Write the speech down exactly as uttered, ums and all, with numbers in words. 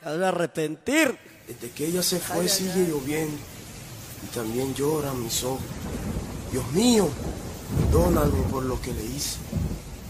Te vas a arrepentir. Desde que ella se fue sigue lloviendo y también lloran mis ojos. Dios mío, perdóname por lo que le hice.